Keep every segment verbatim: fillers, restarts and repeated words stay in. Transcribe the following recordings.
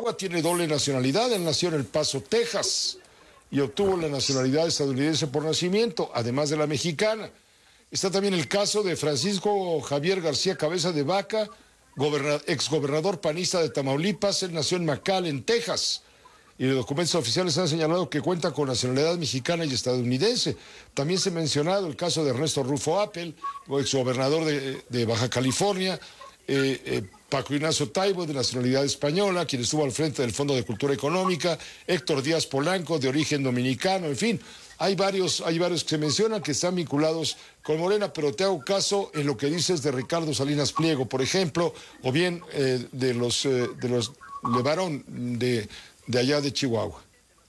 Chihuahua tiene doble nacionalidad. Él nació en El Paso, Texas, y obtuvo la nacionalidad estadounidense por nacimiento, además de la mexicana. Está también el caso de Francisco Javier García Cabeza de Vaca, exgobernador panista de Tamaulipas. Él nació en McAllen, Texas, y los documentos oficiales han señalado que cuenta con nacionalidad mexicana y estadounidense. También se ha mencionado el caso de Ernesto Rufo Appel, exgobernador de, de Baja California, eh, eh, Paco Ignacio Taibo, de nacionalidad española, quien estuvo al frente del Fondo de Cultura Económica, Héctor Díaz Polanco, de origen dominicano, en fin. Hay varios, hay varios que se mencionan que están vinculados con Morena, pero te hago caso en lo que dices de Ricardo Salinas Pliego, por ejemplo, o bien eh, de los eh, de los Levarón de, de allá de Chihuahua.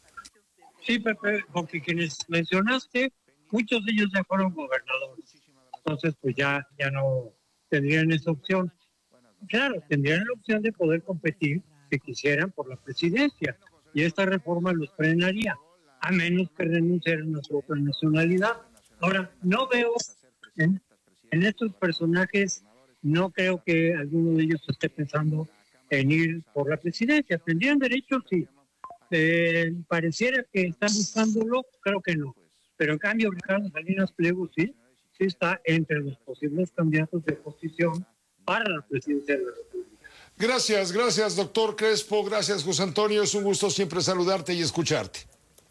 Sí, Pepe, porque quienes mencionaste, muchos de ellos ya fueron gobernadores. Entonces, pues ya, ya no tendrían esa opción. Claro, tendrían la opción de poder competir, si quisieran, por la presidencia. Y esta reforma los frenaría, a menos que renunciaran a su otra nacionalidad. Ahora, no veo en, en estos personajes, no creo que alguno de ellos esté pensando en ir por la presidencia. ¿Tendrían derecho? Sí. Eh, pareciera que están buscándolo, creo que no. Pero en cambio, Ricardo Salinas Pliego sí, sí está entre los posibles candidatos de oposición para la presidencia de la República. Gracias, gracias, doctor Crespo. Gracias, José Antonio. Es un gusto siempre saludarte y escucharte.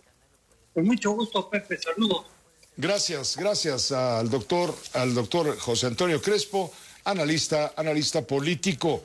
Con mucho gusto, Pepe. Saludos. Gracias, gracias al doctor, al doctor José Antonio Crespo, analista, analista político.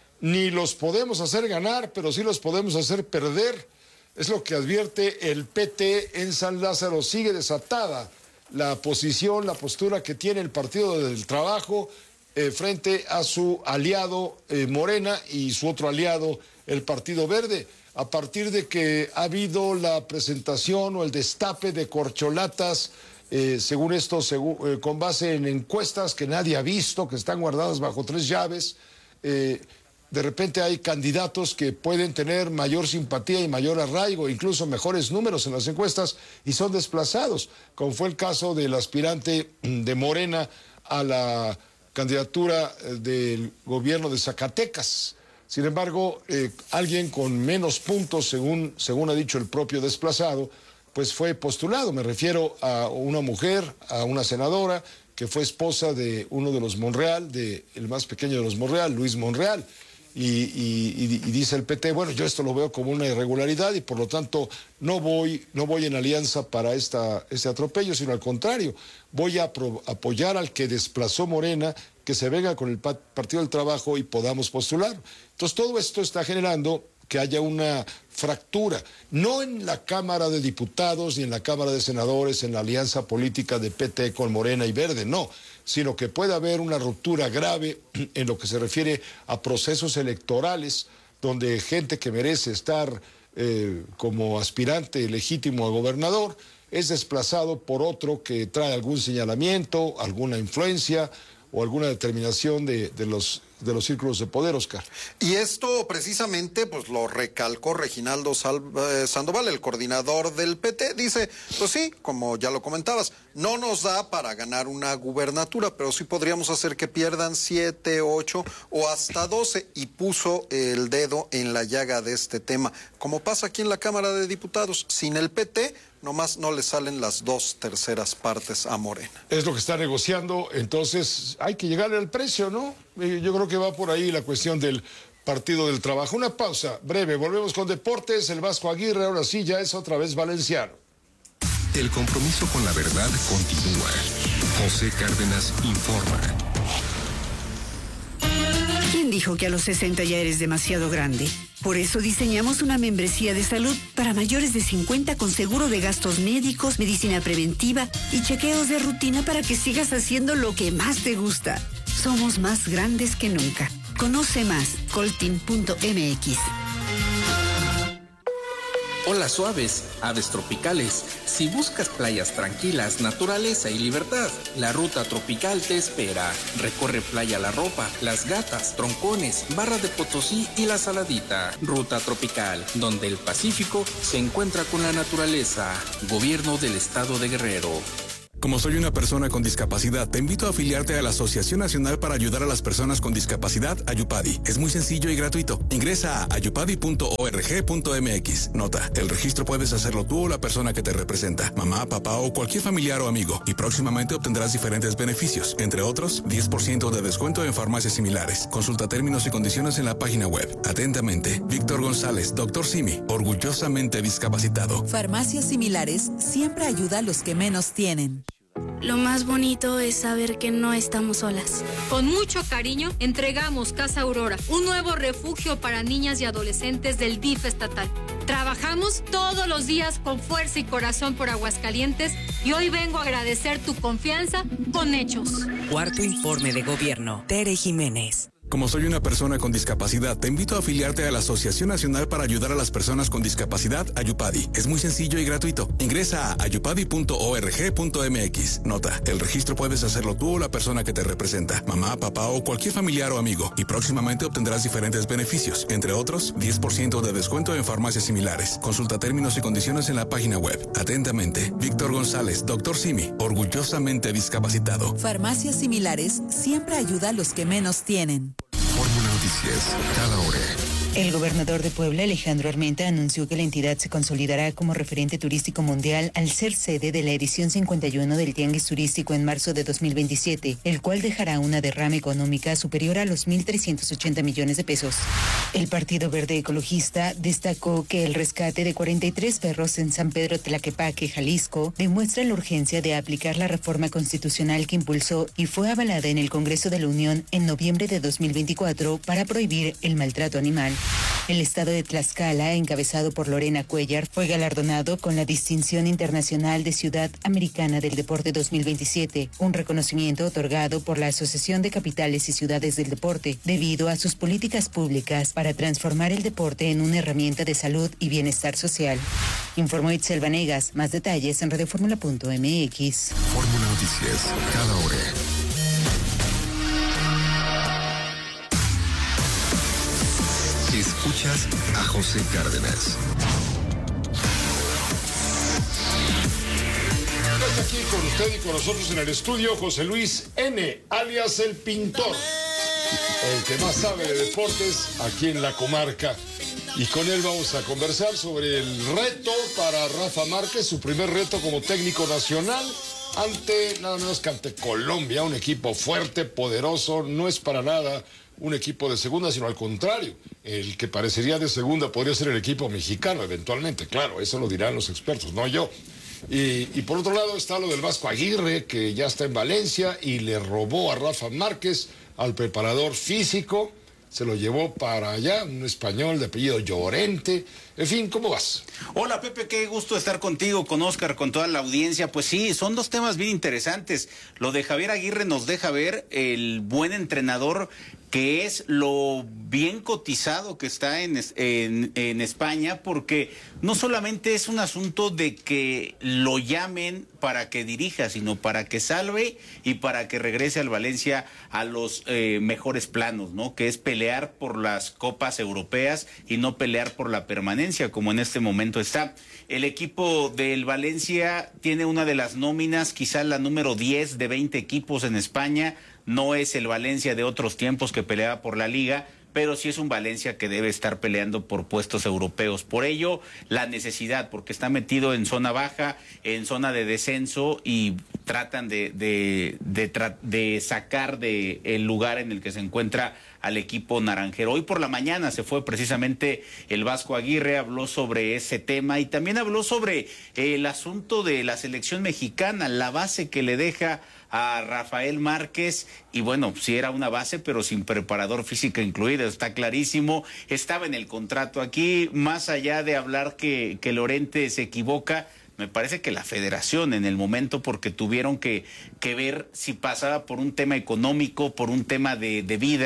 Ni los podemos hacer ganar, pero sí los podemos hacer perder. Es lo que advierte el P T en San Lázaro. Sigue desatada la posición, la postura que tiene el Partido del Trabajo eh, frente a su aliado eh, Morena y su otro aliado, el Partido Verde. A partir de que ha habido la presentación o el destape de corcholatas, eh, según esto, según, eh, con base en encuestas que nadie ha visto, que están guardadas bajo tres llaves, eh, de repente hay candidatos que pueden tener mayor simpatía y mayor arraigo, incluso mejores números en las encuestas, y son desplazados, como fue el caso del aspirante de Morena a la candidatura del gobierno de Zacatecas. Sin embargo, eh, alguien con menos puntos, según, según ha dicho el propio desplazado, pues fue postulado. Me refiero a una mujer, a una senadora, que fue esposa de uno de los Monreal, de el más pequeño de los Monreal, Luis Monreal. Y, y, y, y dice el P T, bueno, yo esto lo veo como una irregularidad y por lo tanto no voy, no voy en alianza para esta, este atropello, sino al contrario, voy a pro, apoyar al que desplazó Morena, que se venga con el Partido del Trabajo y podamos postular. Entonces todo esto está generando que haya una fractura, no en la Cámara de Diputados ni en la Cámara de Senadores, en la alianza política de P T con Morena y Verde, no, sino que puede haber una ruptura grave en lo que se refiere a procesos electorales, donde gente que merece estar eh, como aspirante legítimo a gobernador es desplazado por otro que trae algún señalamiento, alguna influencia o alguna determinación de, de los de los círculos de poder, Oscar. Y esto precisamente pues lo recalcó Reginaldo Sal, eh, Sandoval, el coordinador del P T. Dice, pues sí, como ya lo comentabas, no nos da para ganar una gubernatura, pero sí podríamos hacer que pierdan siete, ocho o hasta doce, y puso el dedo en la llaga de este tema. Como pasa aquí en la Cámara de Diputados, sin el P T nomás no le salen las dos terceras partes a Morena. Es lo que está negociando, entonces hay que llegarle al precio, ¿no? Yo creo que va por ahí la cuestión del Partido del Trabajo. Una pausa breve, volvemos con deportes. El Vasco Aguirre ahora sí ya es otra vez valenciano. El compromiso con la verdad continúa. José Cárdenas informa. ¿Quién dijo que a los sesenta ya eres demasiado grande? Por eso diseñamos una membresía de salud para mayores de cincuenta con seguro de gastos médicos, medicina preventiva y chequeos de rutina para que sigas haciendo lo que más te gusta. Somos más grandes que nunca. Conoce más, coltin punto m x. Olas suaves, aves tropicales. Si buscas playas tranquilas, naturaleza y libertad, la Ruta Tropical te espera. Recorre Playa La Ropa, Las Gatas, Troncones, Barra de Potosí y La Saladita. Ruta Tropical, donde el Pacífico se encuentra con la naturaleza. Gobierno del Estado de Guerrero. Como soy una persona con discapacidad, te invito a afiliarte a la Asociación Nacional para Ayudar a las Personas con Discapacidad, Ayupadi. Es muy sencillo y gratuito. Ingresa a ayupadi punto org punto mx. Nota, el registro puedes hacerlo tú o la persona que te representa, mamá, papá o cualquier familiar o amigo, y próximamente obtendrás diferentes beneficios, entre otros, diez por ciento de descuento en farmacias similares. Consulta términos y condiciones en la página web. Atentamente, Víctor González, doctor Simi, orgullosamente discapacitado. Farmacias Similares siempre ayuda a los que menos tienen. Lo más bonito es saber que no estamos solas. Con mucho cariño, entregamos Casa Aurora, un nuevo refugio para niñas y adolescentes del D I F estatal. Trabajamos todos los días con fuerza y corazón por Aguascalientes y hoy vengo a agradecer tu confianza con hechos. Cuarto informe de gobierno. Tere Jiménez. Como soy una persona con discapacidad, te invito a afiliarte a la Asociación Nacional para Ayudar a las Personas con Discapacidad, Ayupadi. Es muy sencillo y gratuito. Ingresa a ayupadi punto org punto mx. Nota, el registro puedes hacerlo tú o la persona que te representa, mamá, papá o cualquier familiar o amigo, y próximamente obtendrás diferentes beneficios, entre otros, diez por ciento de descuento en farmacias similares. Consulta términos y condiciones en la página web. Atentamente, Víctor González, doctor Simi, orgullosamente discapacitado. Farmacias Similares siempre ayuda a los que menos tienen. Fórmula Noticias, cada hora. El gobernador de Puebla, Alejandro Armenta, anunció que la entidad se consolidará como referente turístico mundial al ser sede de la edición cincuenta y uno del Tianguis Turístico en marzo de dos mil veintisiete, el cual dejará una derrama económica superior a los mil trescientos ochenta millones de pesos. El Partido Verde Ecologista destacó que el rescate de cuarenta y tres perros en San Pedro Tlaquepaque, Jalisco, demuestra la urgencia de aplicar la reforma constitucional que impulsó y fue avalada en el Congreso de la Unión en noviembre de dos mil veinticuatro para prohibir el maltrato animal. El estado de Tlaxcala, encabezado por Lorena Cuellar, fue galardonado con la Distinción Internacional de Ciudad Americana del Deporte dos mil veintisiete, un reconocimiento otorgado por la Asociación de Capitales y Ciudades del Deporte, debido a sus políticas públicas para transformar el deporte en una herramienta de salud y bienestar social. Informó Itzel Vanegas. Más detalles en radioformula punto mx. Fórmula Noticias, cada hora. Escuchas a José Cárdenas. Está aquí con usted y con nosotros en el estudio José Luis N., alias El Pintor, el que más sabe de deportes aquí en la comarca. Y con él vamos a conversar sobre el reto para Rafa Márquez, su primer reto como técnico nacional, ante nada menos que ante Colombia, un equipo fuerte, poderoso, no es para nada un equipo de segunda, sino al contrario, el que parecería de segunda podría ser el equipo mexicano eventualmente, claro, eso lo dirán los expertos, no yo. Y, y por otro lado está lo del Vasco Aguirre, que ya está en Valencia y le robó a Rafa Márquez, al preparador físico, se lo llevó para allá, un español de apellido Llorente. En fin, ¿cómo vas? Hola Pepe, qué gusto estar contigo, con Oscar, con toda la audiencia. Pues sí, son dos temas bien interesantes. Lo de Javier Aguirre nos deja ver el buen entrenador que es, lo bien cotizado que está en, en, en España, porque no solamente es un asunto de que lo llamen para que dirija, sino para que salve y para que regrese al Valencia a los eh, mejores planos, ¿no? Que es pelear por las copas europeas y no pelear por la permanencia, como en este momento está. El equipo del Valencia tiene una de las nóminas, quizás la número diez de veinte equipos en España. No es el Valencia de otros tiempos que peleaba por la Liga, pero sí es un Valencia que debe estar peleando por puestos europeos. Por ello, la necesidad, porque está metido en zona baja, en zona de descenso, y tratan de, de, de, de, de sacar de el lugar en el que se encuentra al equipo naranjero. Hoy por la mañana se fue precisamente el Vasco Aguirre, habló sobre ese tema y también habló sobre el asunto de la selección mexicana, la base que le deja a Rafael Márquez, y bueno, sí era una base, pero sin preparador físico incluido, está clarísimo, estaba en el contrato aquí, más allá de hablar que, que Llorente se equivoca, me parece que la federación en el momento, porque tuvieron que, que ver si pasaba por un tema económico, por un tema de, de vida,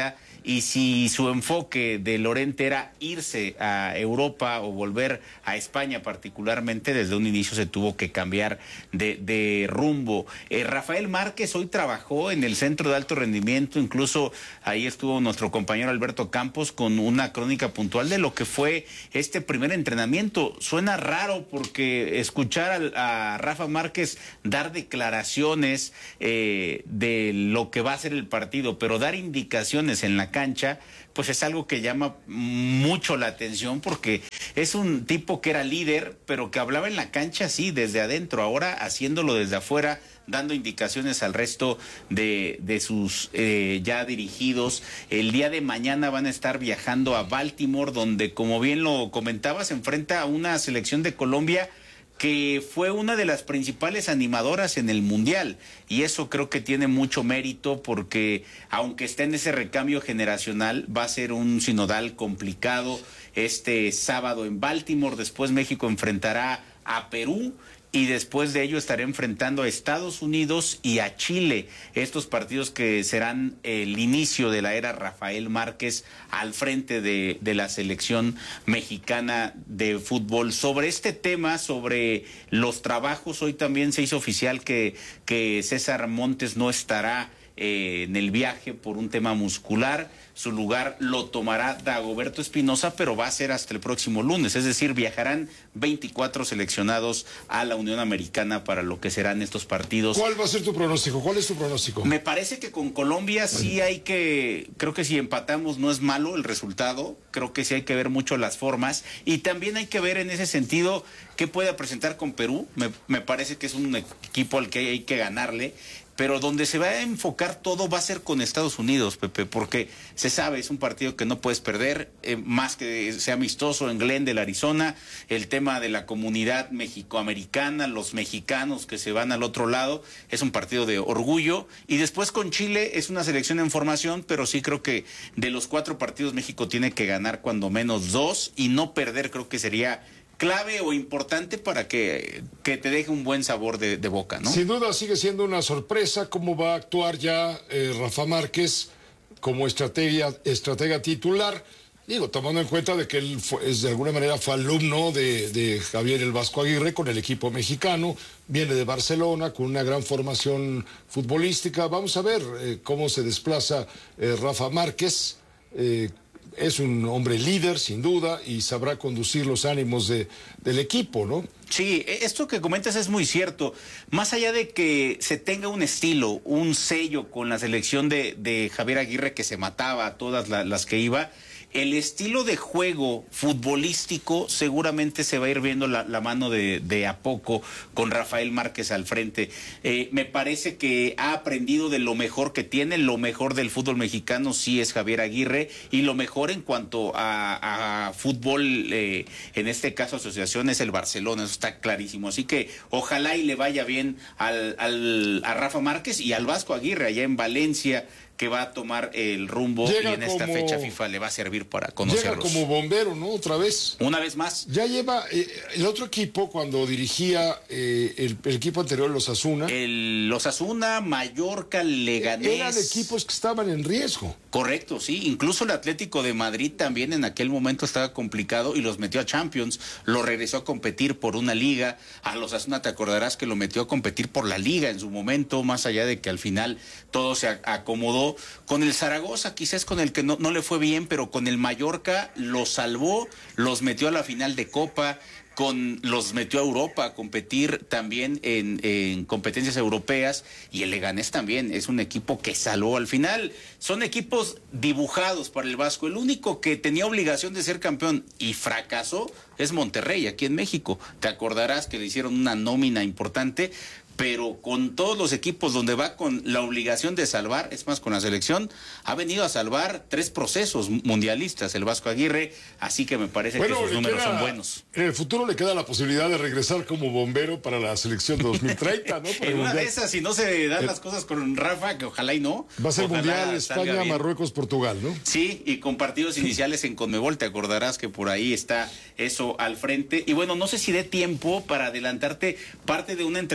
y si su enfoque de Lorente era irse a Europa o volver a España particularmente, desde un inicio se tuvo que cambiar de, de rumbo. Eh, Rafael Márquez hoy trabajó en el Centro de Alto Rendimiento, incluso ahí estuvo nuestro compañero Alberto Campos con una crónica puntual de lo que fue este primer entrenamiento. Suena raro porque escuchar a, a Rafa Márquez dar declaraciones eh, de lo que va a ser el partido, pero dar indicaciones en la cancha, pues es algo que llama mucho la atención, porque es un tipo que era líder, pero que hablaba en la cancha así, desde adentro, ahora haciéndolo desde afuera, dando indicaciones al resto de, de sus eh, ya dirigidos. El día de mañana van a estar viajando a Baltimore, donde, como bien lo comentabas, se enfrenta a una selección de Colombia que fue una de las principales animadoras en el Mundial, y eso creo que tiene mucho mérito, porque aunque esté en ese recambio generacional, va a ser un sinodal complicado este sábado en Baltimore. Después México enfrentará a Perú, y después de ello estaré enfrentando a Estados Unidos y a Chile, estos partidos que serán el inicio de la era Rafael Márquez al frente de, de la selección mexicana de fútbol. Sobre este tema, sobre los trabajos, hoy también se hizo oficial que, que César Montes no estará eh, en el viaje por un tema muscular. Su lugar lo tomará Dagoberto Espinosa, pero va a ser hasta el próximo lunes, es decir, viajarán veinticuatro seleccionados a la Unión Americana para lo que serán estos partidos. ¿Cuál va a ser tu pronóstico? ¿Cuál es tu pronóstico? Me parece que con Colombia sí hay que, creo que si empatamos no es malo el resultado, creo que sí hay que ver mucho las formas, y también hay que ver en ese sentido qué puede presentar con Perú. Me, me parece que es un equipo al que hay que ganarle, pero donde se va a enfocar todo va a ser con Estados Unidos, Pepe, porque se sabe, es un partido que no puedes perder, eh, más que sea amistoso en Glendale, Arizona, el tema de la comunidad mexicoamericana, los mexicanos que se van al otro lado, es un partido de orgullo, y después con Chile es una selección en formación, pero sí creo que de los cuatro partidos México tiene que ganar cuando menos dos, y no perder creo que sería clave o importante para que, que te deje un buen sabor de, de boca, ¿no? Sin duda sigue siendo una sorpresa cómo va a actuar ya eh, Rafa Márquez como estrategia, estratega titular. Digo, tomando en cuenta de que él fue, es, de alguna manera fue alumno de, de Javier el Vasco Aguirre con el equipo mexicano, viene de Barcelona con una gran formación futbolística. Vamos a ver eh, cómo se desplaza eh, Rafa Márquez. Eh, Es un hombre líder, sin duda, y sabrá conducir los ánimos de, del equipo, ¿no? Sí, esto que comentas es muy cierto. Más allá de que se tenga un estilo, un sello con la selección de, de Javier Aguirre, que se mataba a todas la, las que iba, el estilo de juego futbolístico seguramente se va a ir viendo la, la mano de, de a poco con Rafael Márquez al frente. Eh, me parece que ha aprendido de lo mejor que tiene. Lo mejor del fútbol mexicano sí es Javier Aguirre, y lo mejor en cuanto a, a fútbol, eh, en este caso asociación, es el Barcelona, eso está clarísimo. Así que ojalá y le vaya bien al, al, a Rafa Márquez y al Vasco Aguirre allá en Valencia, que va a tomar el rumbo, llega y en esta como, fecha FIFA le va a servir para conocerlos. Llega como bombero, ¿no? Otra vez. Una vez más. Ya lleva eh, el otro equipo cuando dirigía eh, el, el equipo anterior, los Osasuna. El Osasuna, Mallorca, Leganés. Eran equipos que estaban en riesgo. Correcto, sí. Incluso el Atlético de Madrid también en aquel momento estaba complicado y los metió a Champions. Lo regresó a competir por una liga. A los Osasuna te acordarás que lo metió a competir por la liga en su momento, más allá de que al final todo se acomodó. Con el Zaragoza quizás con el que no, no le fue bien, pero con el Mallorca los salvó, los metió a la final de Copa, con los metió a Europa a competir también en, en competencias europeas, y el Leganés también es un equipo que salvó al final. Son equipos dibujados para el Vasco. El único que tenía obligación de ser campeón y fracasó es Monterrey, aquí en México. Te acordarás que le hicieron una nómina importante, pero con todos los equipos donde va con la obligación de salvar, es más, con la selección, ha venido a salvar tres procesos mundialistas el Vasco Aguirre, así que me parece bueno, que sus números queda, son buenos. En el futuro le queda la posibilidad de regresar como bombero para la selección de dos mil treinta, ¿no? En una de esas, si no se dan eh, las cosas con Rafa, que ojalá y no. Va a ser Mundial España, Marruecos, Portugal, ¿no? Sí, y con partidos iniciales en Conmebol, te acordarás que por ahí está eso al frente. Y bueno, no sé si dé tiempo para adelantarte parte de una entrevista con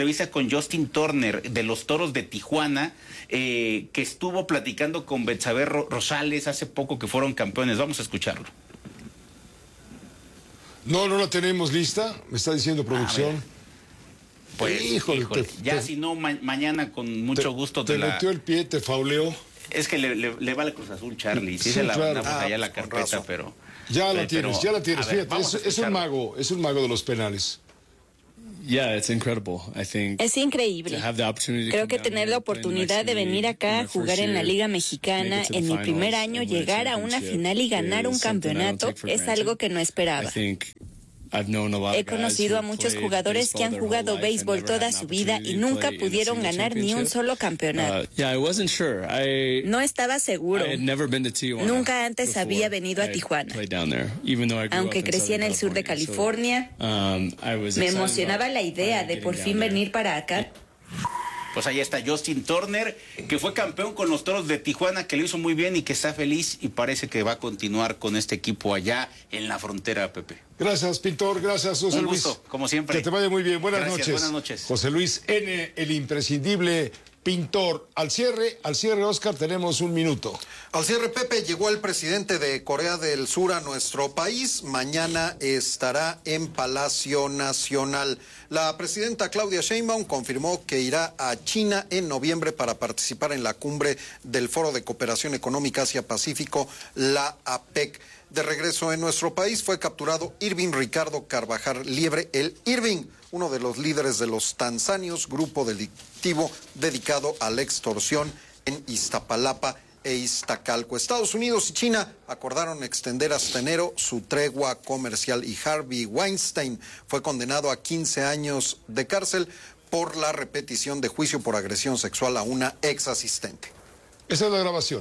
con Justin Turner de los Toros de Tijuana, eh, que estuvo platicando con Betsabe Rosales hace poco que fueron campeones. Vamos a escucharlo. No, no la tenemos lista, me está diciendo producción. Pues, híjole, híjole te, ya te, si no, ma mañana con mucho te, gusto te, te la... metió el pie, te fauleó. Es que le, le, le va la Cruz Azul, Charlie. Sí, sí se la claro. mandamos ah, allá la carpeta, pero... Ya la pero, tienes, ya la tienes. Ver, Fíjate, es, es un mago, es un mago de los penales. Yeah, it's incredible. I think es increíble. Creo que tener la oportunidad de venir acá a jugar en la Liga Mexicana en mi primer año, llegar a una final y ganar un campeonato es algo que no esperaba. He conocido a muchos jugadores que han jugado béisbol toda su vida y nunca pudieron ganar ni un solo campeonato. No estaba seguro. Nunca antes había venido a Tijuana. Aunque crecí en el sur de California, me emocionaba la idea de por fin venir para acá. Pues ahí está Justin Turner, que fue campeón con los Toros de Tijuana, que lo hizo muy bien y que está feliz y parece que va a continuar con este equipo allá en la frontera, Pepe. Gracias, Pintor, gracias, José Un Luis. gusto, como siempre. Que te vaya muy bien, buenas Gracias, noches. Buenas noches. José Luis N., el imprescindible Pintor. Al cierre, al cierre, Oscar, tenemos un minuto. Al cierre, Pepe, llegó el presidente de Corea del Sur a nuestro país. Mañana estará en Palacio Nacional. La presidenta Claudia Sheinbaum confirmó que irá a China en noviembre para participar en la cumbre del Foro de Cooperación Económica Asia-Pacífico, la A P E C. De regreso en nuestro país fue capturado Irving Ricardo Carvajal Liebre, el Irving, uno de los líderes de los Tanzanios, grupo delictivo dedicado a la extorsión en Iztapalapa e Iztacalco. Estados Unidos y China acordaron extender hasta enero su tregua comercial y Harvey Weinstein fue condenado a quince años de cárcel por la repetición de juicio por agresión sexual a una ex asistente. Esa es la grabación.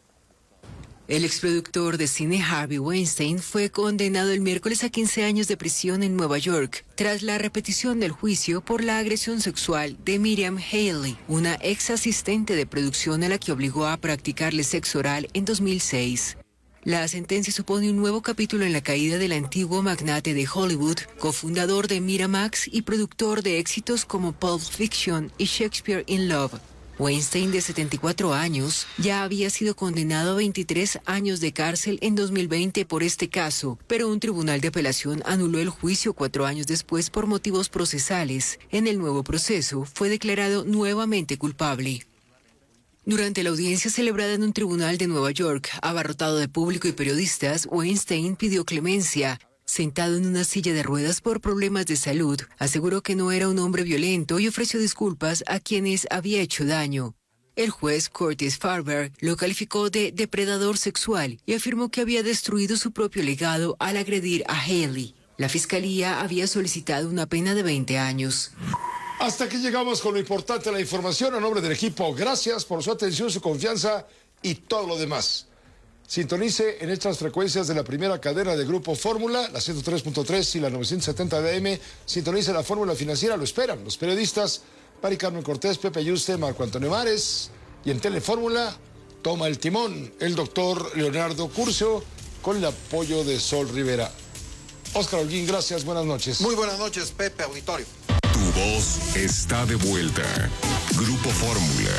El exproductor de cine Harvey Weinstein fue condenado el miércoles a quince años de prisión en Nueva York, tras la repetición del juicio por la agresión sexual de Miriam Haley, una ex asistente de producción a la que obligó a practicarle sexo oral en dos mil seis. La sentencia supone un nuevo capítulo en la caída del antiguo magnate de Hollywood, cofundador de Miramax y productor de éxitos como Pulp Fiction y Shakespeare in Love. Weinstein, de setenta y cuatro años, ya había sido condenado a veintitrés años de cárcel en dos mil veinte por este caso, pero un tribunal de apelación anuló el juicio cuatro años después por motivos procesales. En el nuevo proceso, fue declarado nuevamente culpable. Durante la audiencia celebrada en un tribunal de Nueva York, abarrotado de público y periodistas, Weinstein pidió clemencia. Sentado en una silla de ruedas por problemas de salud, aseguró que no era un hombre violento y ofreció disculpas a quienes había hecho daño. El juez Curtis Farber lo calificó de depredador sexual y afirmó que había destruido su propio legado al agredir a Haley. La fiscalía había solicitado una pena de veinte años. Hasta aquí llegamos con lo importante de la información. A nombre del equipo, gracias por su atención, su confianza y todo lo demás. Sintonice en estas frecuencias de la primera cadena de Grupo Fórmula, la ciento tres punto tres y la novecientos setenta de A M. Sintonice la Fórmula Financiera, lo esperan los periodistas Mari Carmen Cortés, Pepe Yuste, Marco Antonio Mares. Y en Telefórmula toma el timón el doctor Leonardo Curcio con el apoyo de Sol Rivera. Oscar Holguín, gracias, buenas noches. Muy buenas noches, Pepe, auditorio. Tu voz está de vuelta. Grupo Fórmula.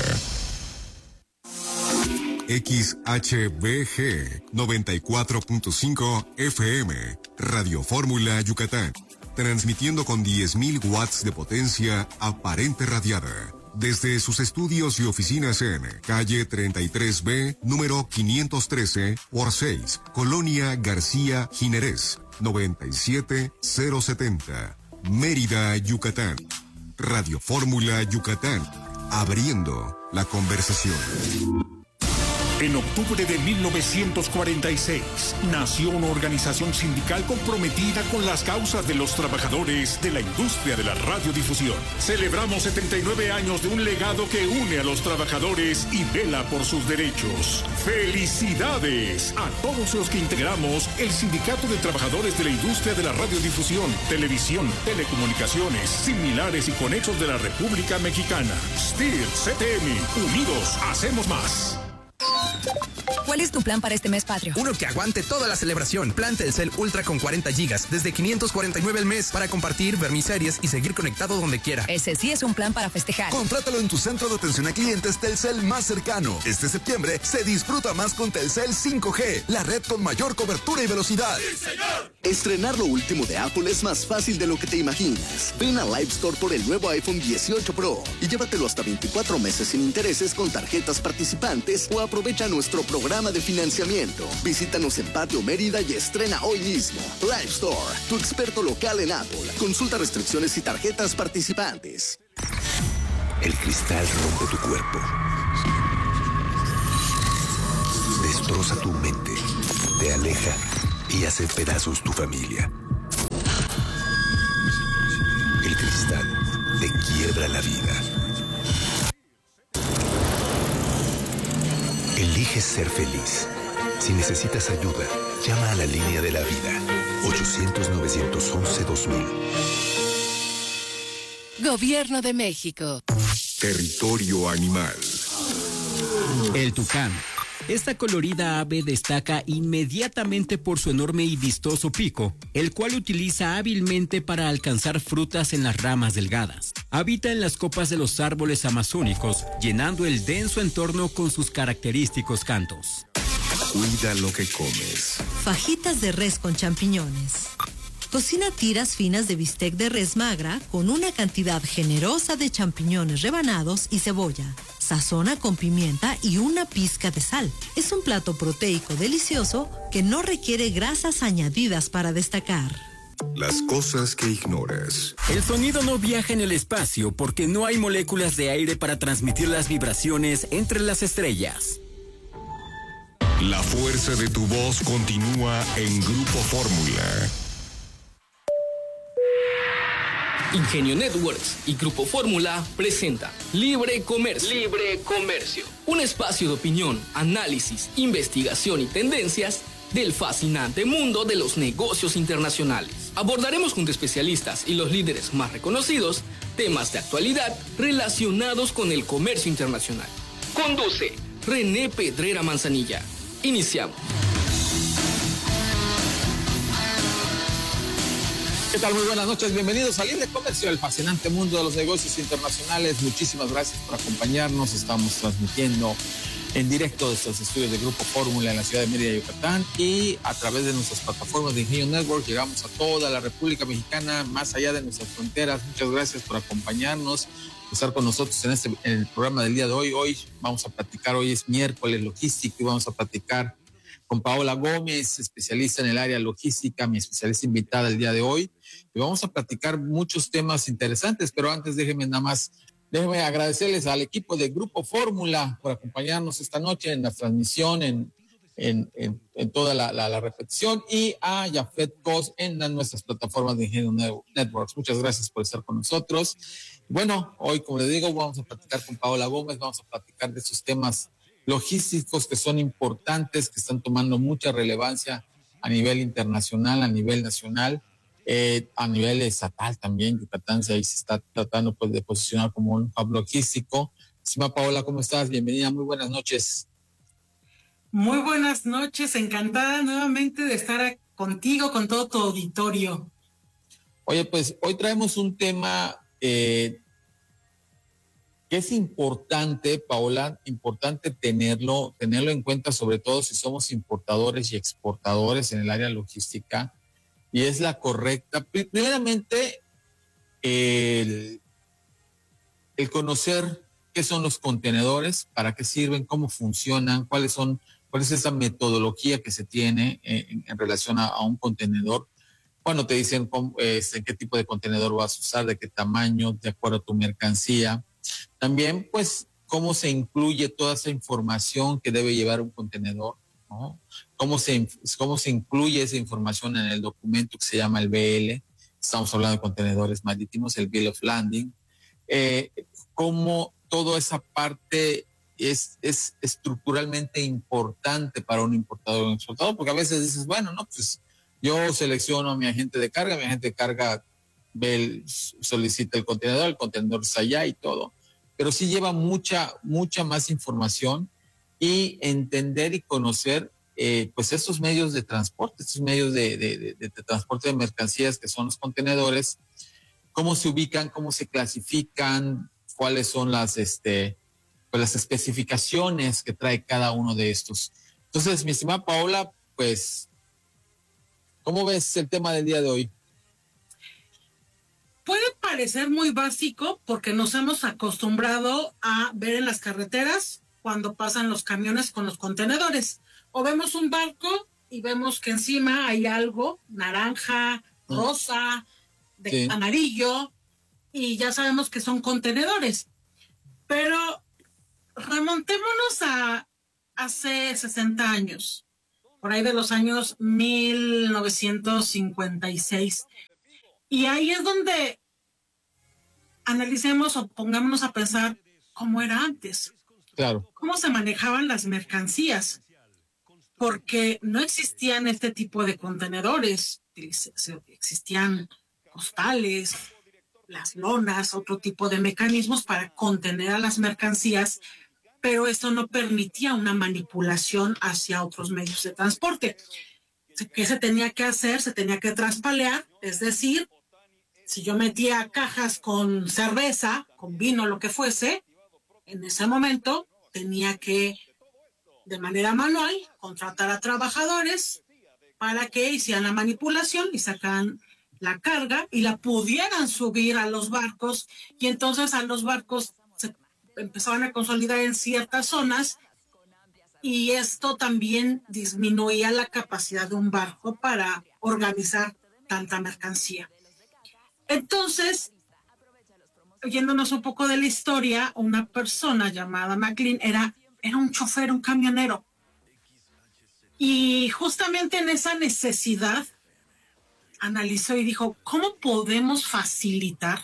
X H B G noventa y cuatro punto cinco F M, Radio Fórmula Yucatán, transmitiendo con diez mil watts de potencia aparente radiada, desde sus estudios y oficinas en calle treinta y tres B, número quinientos trece por seis, Colonia García Jiménez, noventa y siete mil setenta, Mérida, Yucatán. Radio Fórmula Yucatán, abriendo la conversación. En octubre de mil novecientos cuarenta y seis, nació una organización sindical comprometida con las causas de los trabajadores de la industria de la radiodifusión. Celebramos setenta y nueve años de un legado que une a los trabajadores y vela por sus derechos. ¡Felicidades a todos los que integramos el Sindicato de Trabajadores de la Industria de la Radiodifusión, Televisión, Telecomunicaciones, Similares y Conexos de la República Mexicana! S T I R, C T M, unidos hacemos más. ¿Cuál es tu plan para este mes patrio? Uno que aguante toda la celebración. Plan Telcel Ultra con cuarenta gigas, desde quinientos cuarenta y nueve al mes, para compartir, ver mis series y seguir conectado donde quiera. Ese sí es un plan para festejar. Contrátalo en tu centro de atención a clientes Telcel más cercano. Este septiembre se disfruta más con Telcel cinco G, la red con mayor cobertura y velocidad. ¡Sí, señor! Estrenar lo último de Apple es más fácil de lo que te imaginas. Ven a Live Store por el nuevo iPhone dieciocho Pro y llévatelo hasta veinticuatro meses sin intereses con tarjetas participantes o aprovecha nuestro programa de financiamiento. Visítanos en Patio Mérida y estrena hoy mismo. Live Store, tu experto local en Apple. Consulta restricciones y tarjetas participantes. El cristal rompe tu cuerpo. Destroza tu mente. Te aleja y hace pedazos tu familia. El cristal te quiebra la vida. Elige ser feliz. Si necesitas ayuda, llama a la línea de la vida. ochocientos, novecientos once, dos mil. Gobierno de México. Territorio animal. El tucán. Esta colorida ave destaca inmediatamente por su enorme y vistoso pico, el cual utiliza hábilmente para alcanzar frutas en las ramas delgadas. Habita en las copas de los árboles amazónicos, llenando el denso entorno con sus característicos cantos. Cuida lo que comes. Fajitas de res con champiñones. Cocina tiras finas de bistec de res magra con una cantidad generosa de champiñones rebanados y cebolla. Sazona con pimienta y una pizca de sal. Es un plato proteico delicioso que no requiere grasas añadidas para destacar. Las cosas que ignoras. El sonido no viaja en el espacio porque no hay moléculas de aire para transmitir las vibraciones entre las estrellas. La fuerza de tu voz continúa en Grupo Fórmula. Ingenio Networks y Grupo Fórmula presenta Libre Comercio. Libre Comercio. Un espacio de opinión, análisis, investigación y tendencias del fascinante mundo de los negocios internacionales. Abordaremos junto a especialistas y los líderes más reconocidos temas de actualidad relacionados con el comercio internacional. Conduce René Pedrera Manzanilla. Iniciamos. ¿Qué tal? Muy buenas noches, bienvenidos a Libre Comercio, el fascinante mundo de los negocios internacionales. Muchísimas gracias por acompañarnos. Estamos transmitiendo en directo desde los estudios de Grupo Fórmula en la ciudad de Mérida, Yucatán, y a través de nuestras plataformas de Ingenio Network llegamos a toda la República Mexicana, más allá de nuestras fronteras. Muchas gracias por acompañarnos, por estar con nosotros en, este, en el programa del día de hoy. Hoy vamos a platicar, hoy es miércoles logístico y vamos a platicar con Paola Gómez, especialista en el área logística, mi especialista invitada el día de hoy. Y vamos a platicar muchos temas interesantes, pero antes déjenme nada más, déjenme agradecerles al equipo de Grupo Fórmula por acompañarnos esta noche en la transmisión, en, en, en, en toda la, la, la repetición, y a Jafet Cos en las, nuestras plataformas de Ingenio Networks. Muchas gracias por estar con nosotros. Bueno, hoy, como les digo, vamos a platicar con Paola Gómez, vamos a platicar de esos temas logísticos que son importantes, que están tomando mucha relevancia a nivel internacional, a nivel nacional, eh, a nivel estatal también. Yucatán se, ahí se está tratando pues, de posicionar como un hub logístico. Estimada Paola, ¿cómo estás? Bienvenida, muy buenas noches. Muy buenas noches, encantada nuevamente de estar contigo, con todo tu auditorio. Oye, pues hoy traemos un tema eh, que es importante, Paola, importante tenerlo, tenerlo en cuenta, sobre todo si somos importadores y exportadores en el área logística, y es la correcta. Primeramente, el, el conocer qué son los contenedores, para qué sirven, cómo funcionan, cuáles son, cuál es esa metodología que se tiene en, en relación a, a un contenedor. Cuando te dicen cómo, este, qué tipo de contenedor vas a usar, de qué tamaño, de acuerdo a tu mercancía. También, pues, cómo se incluye toda esa información que debe llevar un contenedor, ¿no? Cómo se, cómo se incluye esa información en el documento que se llama el B L. Estamos hablando de contenedores marítimos, el Bill of Landing. Eh, cómo toda esa parte es, es estructuralmente importante para un importador o un exportador, porque a veces dices, bueno, no, pues yo selecciono a mi agente de carga, mi agente de carga ve el, solicita el contenedor, el contenedor está allá y todo, pero sí lleva mucha, mucha más información, y entender y conocer eh, pues estos medios de transporte, estos medios de, de, de, de transporte de mercancías que son los contenedores, cómo se ubican, cómo se clasifican, cuáles son las, este, pues las especificaciones que trae cada uno de estos. Entonces, mi estimada Paola, pues, ¿cómo ves el tema del día de hoy? Puede parecer muy básico porque nos hemos acostumbrado a ver en las carreteras cuando pasan los camiones con los contenedores. O vemos un barco y vemos que encima hay algo naranja, rosa, de sí. amarillo, y ya sabemos que son contenedores. Pero remontémonos a hace sesenta años, por ahí de los años mil novecientos cincuenta y seis. Y ahí es donde analicemos o pongámonos a pensar cómo era antes. Claro. Cómo se manejaban las mercancías. Porque no existían este tipo de contenedores. Existían costales, las lonas, otro tipo de mecanismos para contener a las mercancías, pero esto no permitía una manipulación hacia otros medios de transporte. ¿Qué se tenía que hacer? Se tenía que traspalear, es decir, si yo metía cajas con cerveza, con vino, lo que fuese, en ese momento tenía que, de manera manual, contratar a trabajadores para que hicieran la manipulación y sacaran la carga y la pudieran subir a los barcos, y entonces a los barcos se empezaban a consolidar en ciertas zonas, y esto también disminuía la capacidad de un barco para organizar tanta mercancía. Entonces, oyéndonos un poco de la historia, una persona llamada McLean era, era un chofer, un camionero. Y justamente en esa necesidad analizó y dijo, ¿cómo podemos facilitar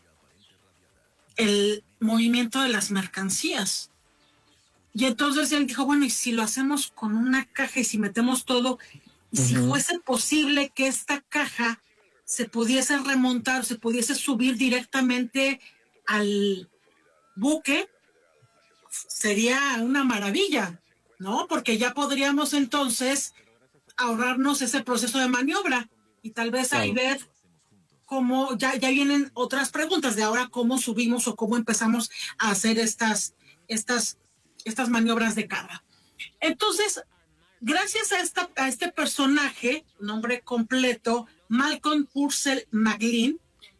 el movimiento de las mercancías? Y entonces él dijo, bueno, ¿y si lo hacemos con una caja y si metemos todo? Y uh-huh. si fuese posible que esta caja se pudiese remontar, se pudiese subir directamente al buque, sería una maravilla, ¿no? Porque ya podríamos entonces ahorrarnos ese proceso de maniobra y tal vez claro. ahí ver cómo, ya, ya vienen otras preguntas de ahora cómo subimos o cómo empezamos a hacer estas, estas, estas maniobras de carga. Entonces, gracias a, esta, a este personaje, nombre completo, Malcolm Purcell McLean,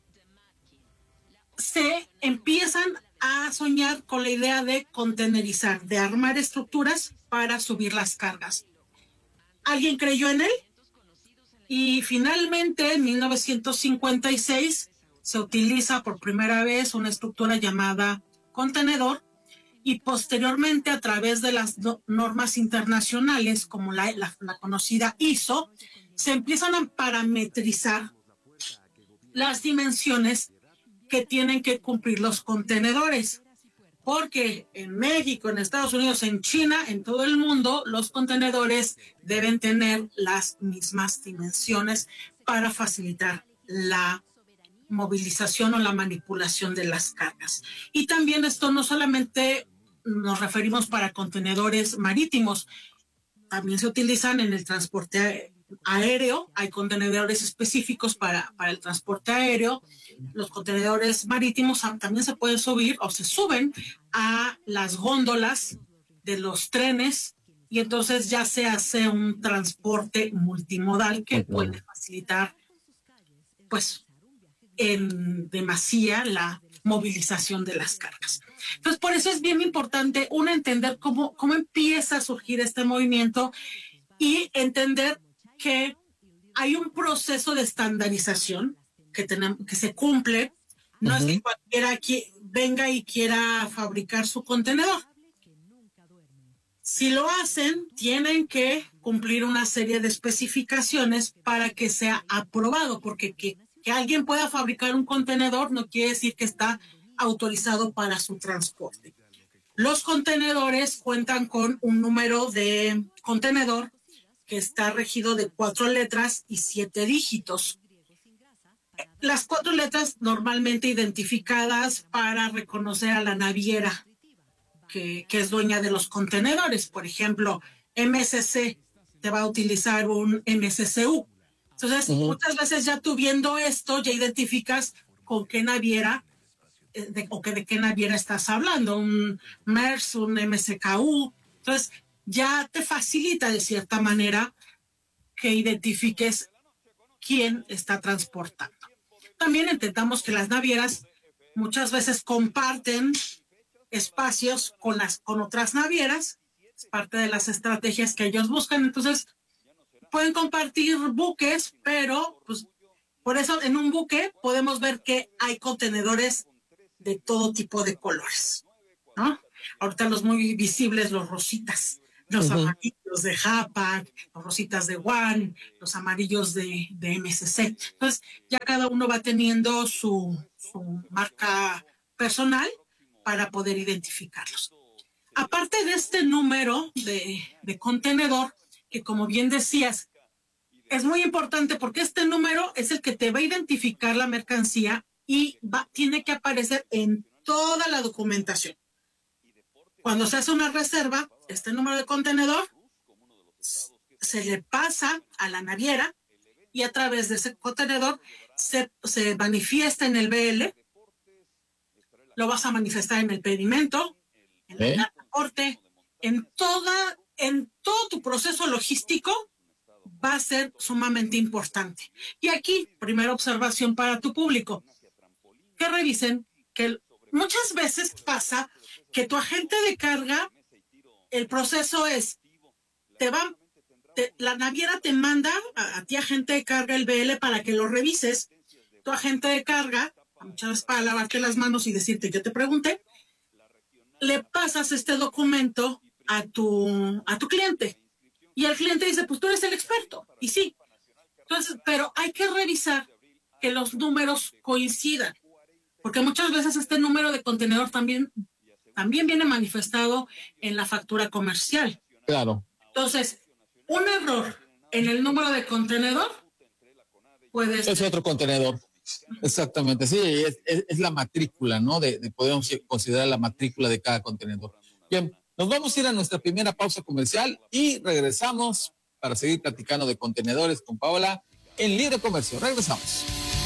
se empiezan a soñar con la idea de contenerizar, de armar estructuras para subir las cargas. ¿Alguien creyó en él? Y finalmente, en mil novecientos cincuenta y seis, se utiliza por primera vez una estructura llamada contenedor, y posteriormente, a través de las do- normas internacionales, como la, la, la conocida I S O, se empiezan a parametrizar las dimensiones que tienen que cumplir los contenedores. Porque en México, en Estados Unidos, en China, en todo el mundo, los contenedores deben tener las mismas dimensiones para facilitar la movilización o la manipulación de las cargas. Y también esto no solamente nos referimos para contenedores marítimos, también se utilizan en el transporte aéreo. Hay contenedores específicos para, para el transporte aéreo. Los contenedores marítimos también se pueden subir o se suben a las góndolas de los trenes, y entonces ya se hace un transporte multimodal que puede facilitar pues en demasía la movilización de las cargas. Entonces, por eso es bien importante uno entender cómo, cómo empieza a surgir este movimiento y entender que hay un proceso de estandarización que, tenemos, que se cumple. No uh-huh. es que cualquiera que venga y quiera fabricar su contenedor. Si lo hacen, tienen que cumplir una serie de especificaciones para que sea aprobado, porque que, que alguien pueda fabricar un contenedor no quiere decir que está autorizado para su transporte. Los contenedores cuentan con un número de contenedor que está regido de cuatro letras y siete dígitos. Las cuatro letras normalmente identificadas para reconocer a la naviera que, que es dueña de los contenedores. Por ejemplo, M S C te va a utilizar un M S C U. Entonces, uh-huh. muchas veces ya tú viendo esto, ya identificas con qué naviera eh, de, o que de qué naviera estás hablando, un MERS, un M S K U. Entonces, ya te facilita de cierta manera que identifiques quién está transportando. También entendamos que las navieras muchas veces comparten espacios con las con otras navieras, es parte de las estrategias que ellos buscan. Entonces pueden compartir buques, pero pues por eso en un buque podemos ver que hay contenedores de todo tipo de colores, ¿no? Ahorita los muy visibles, los rositas, los uh-huh. amarillos de Hapag, los rositas de One, los amarillos de, de M S C. Entonces ya cada uno va teniendo su, su marca personal para poder identificarlos. Aparte de este número de, de contenedor, que como bien decías, es muy importante porque este número es el que te va a identificar la mercancía y va, tiene que aparecer en toda la documentación. Cuando se hace una reserva, este número de contenedor se le pasa a la naviera y a través de ese contenedor se, se manifiesta en el B L. Lo vas a manifestar en el pedimento, en el transporte, en toda, en todo tu proceso logístico va a ser sumamente importante. Y aquí, primera observación para tu público, que revisen que muchas veces pasa que tu agente de carga, el proceso es, te va, te, la naviera te manda a, a ti agente de carga el B L para que lo revises. Tu agente de carga, muchas veces para lavarte las manos y decirte, yo te pregunté, le pasas este documento a tu, a tu cliente. Y el cliente dice, pues tú eres el experto. Y sí. Entonces, pero hay que revisar que los números coincidan. Porque muchas veces este número de contenedor también, también viene manifestado en la factura comercial. Claro. Entonces, un error en el número de contenedor puede ser... Es otro contenedor. Exactamente, sí, es, es, es la matrícula, ¿no? De, de podemos considerar la matrícula de cada contenedor. Bien, nos vamos a ir a nuestra primera pausa comercial y regresamos para seguir platicando de contenedores con Paola en Libre Comercio. Regresamos.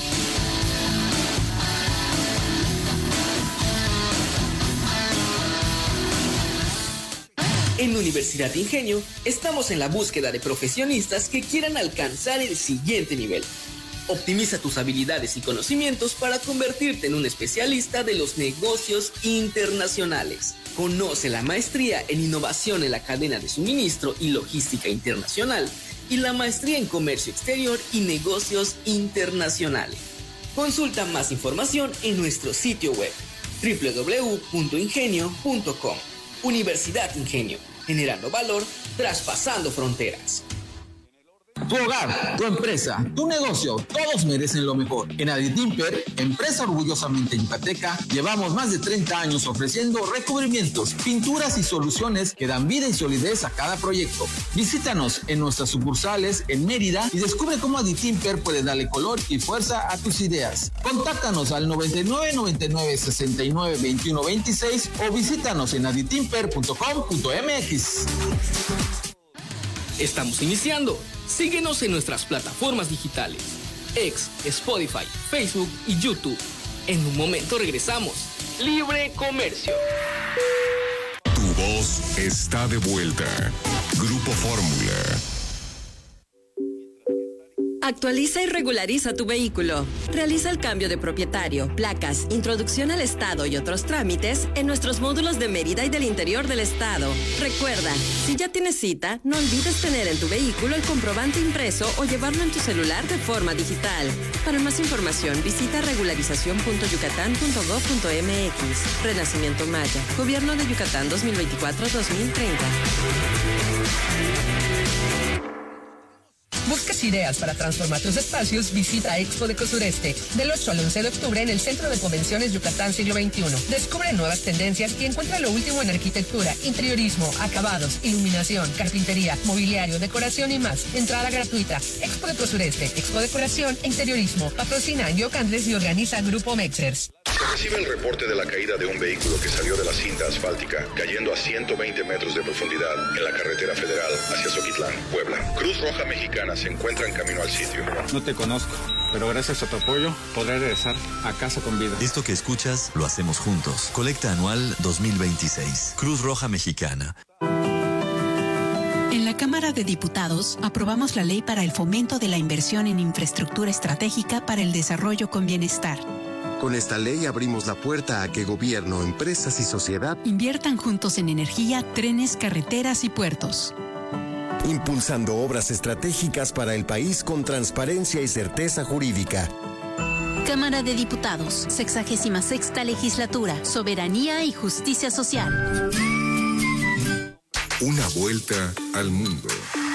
En la Universidad Ingenio estamos en la búsqueda de profesionistas que quieran alcanzar el siguiente nivel. Optimiza tus habilidades y conocimientos para convertirte en un especialista de los negocios internacionales. Conoce la maestría en innovación en la cadena de suministro y logística internacional y la maestría en comercio exterior y negocios internacionales. Consulta más información en nuestro sitio web doble u doble u doble u punto ingenio punto com. Universidad Ingenio, generando valor, traspasando fronteras. Tu hogar, tu empresa, tu negocio, todos merecen lo mejor. En Aditimper, empresa orgullosamente yucateca, llevamos más de treinta años ofreciendo recubrimientos, pinturas y soluciones que dan vida y solidez a cada proyecto. Visítanos en nuestras sucursales en Mérida y descubre cómo Aditimper puede darle color y fuerza a tus ideas. Contáctanos al noventa y nueve, noventa y nueve, sesenta y nueve, veintiuno, veintiséis o visítanos en aditimper punto com punto m x. Estamos iniciando. Síguenos en nuestras plataformas digitales, X, Spotify, Facebook y YouTube. En un momento regresamos. Libre Comercio. Tu voz está de vuelta. Grupo Fórmula. Actualiza y regulariza tu vehículo. Realiza el cambio de propietario, placas, introducción al estado y otros trámites en nuestros módulos de Mérida y del interior del estado. Recuerda, si ya tienes cita, no olvides tener en tu vehículo el comprobante impreso o llevarlo en tu celular de forma digital. Para más información, visita regularización punto yucatán punto gob punto m x. Renacimiento Maya. Gobierno de Yucatán dos mil veinticuatro a dos mil treinta. ¿Buscas ideas para transformar tus espacios? Visita Expo de Cosureste del ocho al once de octubre en el Centro de Convenciones Yucatán Siglo veintiuno. Descubre nuevas tendencias y encuentra lo último en arquitectura, interiorismo, acabados, iluminación, carpintería, mobiliario, decoración y más. Entrada gratuita. Expo de Cosureste, Expo Decoración e Interiorismo. Patrocina Yoc Andrés y organiza Grupo Mexers. Se recibe el reporte de la caída de un vehículo que salió de la cinta asfáltica, cayendo a ciento veinte metros de profundidad en la carretera federal hacia Zoquitlán, Puebla. Cruz Roja Mexicana se encuentra en camino al sitio. No te conozco, pero gracias a tu apoyo podré regresar a casa con vida. Esto que escuchas lo hacemos juntos. Colecta anual dos mil veintiséis. Cruz Roja Mexicana. En la Cámara de Diputados aprobamos la ley para el fomento de la inversión en infraestructura estratégica para el desarrollo con bienestar. Con esta ley abrimos la puerta a que gobierno, empresas y sociedad inviertan juntos en energía, trenes, carreteras y puertos. Impulsando obras estratégicas para el país con transparencia y certeza jurídica. Cámara de Diputados, sexagésima sexta legislatura, soberanía y justicia social. Una vuelta al mundo.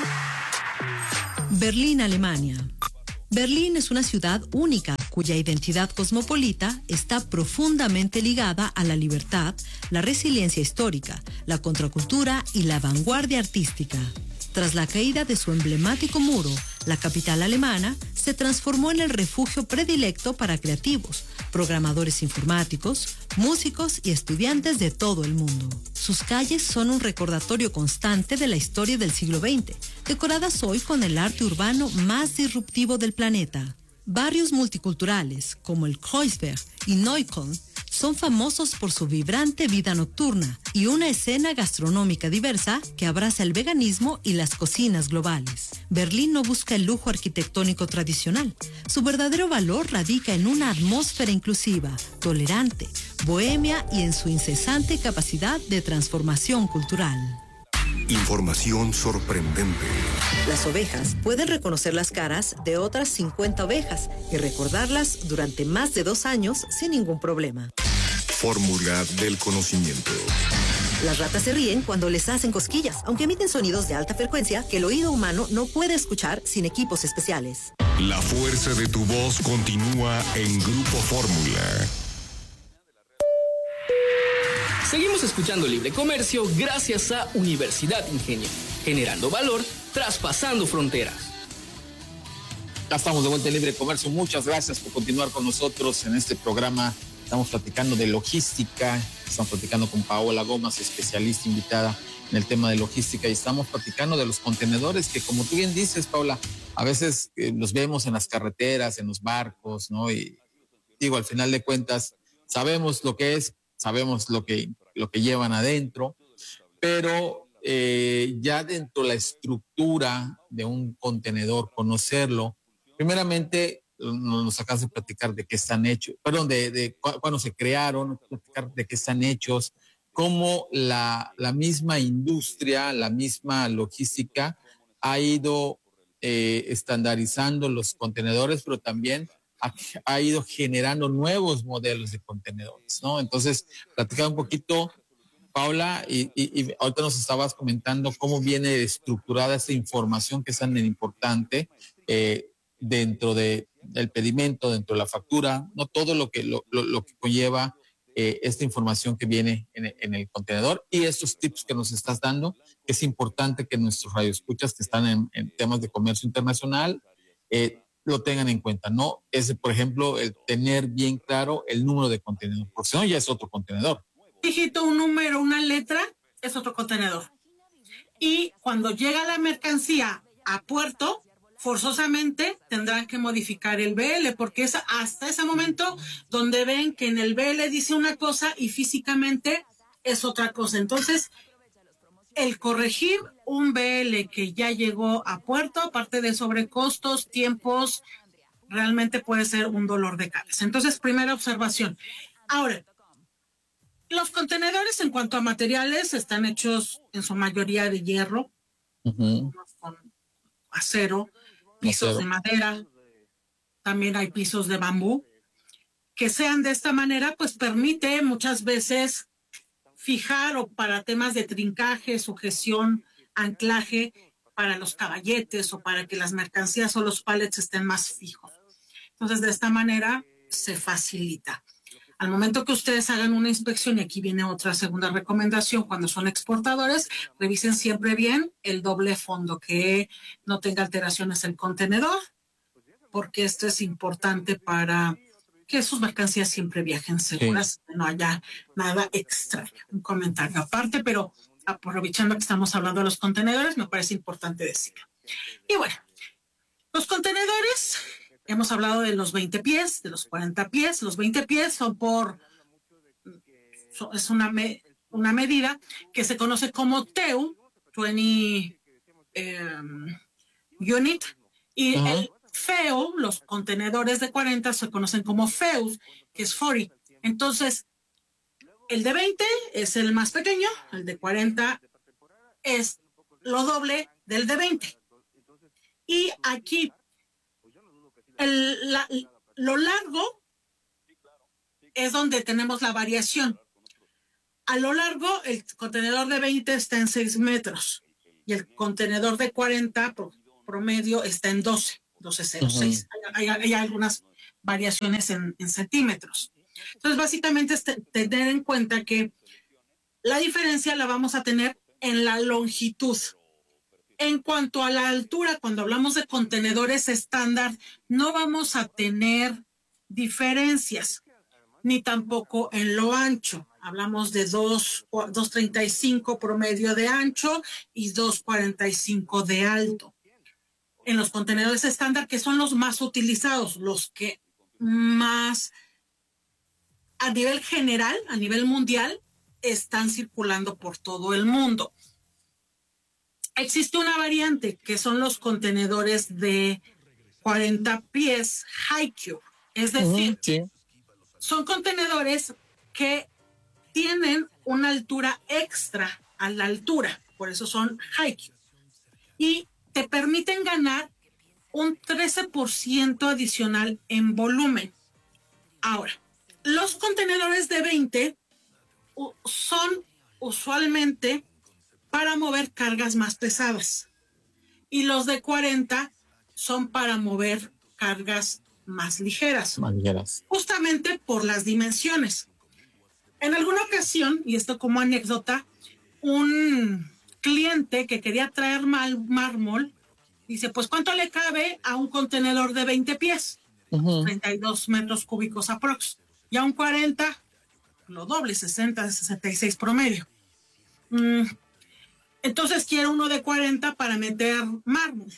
Berlín, Alemania. Berlín es una ciudad única, cuya identidad cosmopolita está profundamente ligada a la libertad, la resiliencia histórica, la contracultura y la vanguardia artística. Tras la caída de su emblemático muro, la capital alemana se transformó en el refugio predilecto para creativos, programadores informáticos, músicos y estudiantes de todo el mundo. Sus calles son un recordatorio constante de la historia del siglo veinte, decoradas hoy con el arte urbano más disruptivo del planeta. Barrios multiculturales como el Kreuzberg y Neukölln son famosos por su vibrante vida nocturna y una escena gastronómica diversa que abraza el veganismo y las cocinas globales. Berlín no busca el lujo arquitectónico tradicional. Su verdadero valor radica en una atmósfera inclusiva, tolerante, bohemia y en su incesante capacidad de transformación cultural. Información sorprendente. Las ovejas pueden reconocer las caras de otras cincuenta ovejas y recordarlas durante más de dos años sin ningún problema. Fórmula del conocimiento. Las ratas se ríen cuando les hacen cosquillas, aunque emiten sonidos de alta frecuencia que el oído humano no puede escuchar sin equipos especiales. La fuerza de tu voz continúa en Grupo Fórmula. Seguimos escuchando Libre Comercio gracias a Universidad Ingenio, generando valor, traspasando fronteras. Ya estamos de vuelta en Libre Comercio. Muchas gracias por continuar con nosotros en este programa. Estamos platicando de logística, estamos platicando con Paola Gómez, especialista invitada en el tema de logística, y estamos platicando de los contenedores que, como tú bien dices, Paola, a veces eh, los vemos en las carreteras, en los barcos, ¿no? Y digo, al final de cuentas, sabemos lo que es, sabemos lo que, lo que llevan adentro, pero eh, ya dentro de la estructura de un contenedor, conocerlo, primeramente nos acabas de platicar de qué están hechos, perdón, de, de cu- cuándo se crearon, platicar de qué están hechos, cómo la, la misma industria, la misma logística ha ido eh, estandarizando los contenedores, pero también ha, ha ido generando nuevos modelos de contenedores, ¿no? Entonces, platicar un poquito, Paula, y, y, y ahorita nos estabas comentando cómo viene estructurada esta información que es tan importante eh, dentro de, del pedimento, dentro de la factura, no todo lo que, lo, lo, lo que conlleva eh, esta información que viene en, en el contenedor, y estos tips que nos estás dando, que es importante que nuestros radioescuchas que están en, en temas de comercio internacional eh, lo tengan en cuenta, ¿no? Es, por ejemplo, el tener bien claro el número de contenedor, porque si no ya es otro contenedor. Dígito, un número, una letra, es otro contenedor. Y cuando llega la mercancía a puerto, forzosamente tendrán que modificar el B L, porque es hasta ese momento donde ven que en el B L dice una cosa y físicamente es otra cosa. Entonces, el corregir un B L que ya llegó a puerto, aparte de sobrecostos, tiempos, realmente puede ser un dolor de cabeza. Entonces, primera observación. Ahora, los contenedores en cuanto a materiales están hechos en su mayoría de hierro, uh-huh. con acero, pisos de madera, también hay pisos de bambú. Que sean de esta manera, pues permite muchas veces fijar, o para temas de trincaje, sujeción, anclaje, para los caballetes o para que las mercancías o los pallets estén más fijos. Entonces, de esta manera se facilita. Al momento que ustedes hagan una inspección, y aquí viene otra segunda recomendación, cuando son exportadores, revisen siempre bien el doble fondo, que no tenga alteraciones el contenedor, porque esto es importante para que sus mercancías siempre viajen seguras, sí. No haya nada extraño. Un comentario aparte, pero aprovechando que estamos hablando de los contenedores, me parece importante decirlo. Y bueno, los contenedores, hemos hablado de los veinte pies, de los cuarenta pies. Los veinte pies son por, son, es una, me, una medida que se conoce como T E U, veinte um, unit, y uh-huh. el F E U, los contenedores de cuarenta se conocen como F E U, que es cuarenta. Entonces, el de veinte es el más pequeño, el de cuarenta es lo doble del de veinte. Y aquí, el, la, lo largo es donde tenemos la variación. A lo largo, el contenedor de veinte está en seis metros y el contenedor de cuarenta pro, promedio está en doce, doce coma cero seis. Uh-huh. Hay, hay, hay algunas variaciones en, en centímetros. Entonces, básicamente es te, tener en cuenta que la diferencia la vamos a tener en la longitud. En cuanto a la altura, cuando hablamos de contenedores estándar, no vamos a tener diferencias, ni tampoco en lo ancho. Hablamos de dos treinta y cinco promedio de ancho y dos cuarenta y cinco de alto. En los contenedores estándar, que son los más utilizados, los que más a nivel general, a nivel mundial, están circulando por todo el mundo. Existe una variante que son los contenedores de cuarenta pies high cube, es decir, uh-huh, sí. son contenedores que tienen una altura extra a la altura, por eso son high cube, y te permiten ganar un trece por ciento adicional en volumen. Ahora, los contenedores de veinte uh, son usualmente para mover cargas más pesadas y los de cuarenta son para mover cargas más ligeras, más ligeras, justamente por las dimensiones. En alguna ocasión, y esto como anécdota, un cliente que quería traer mal, mármol dice, pues ¿cuánto le cabe a un contenedor de veinte pies? Uh-huh. treinta y dos metros cúbicos aprox. Y a un cuarenta, lo doble, sesenta, sesenta y seis promedio. Mm. Entonces quiero uno de cuarenta para meter mármol.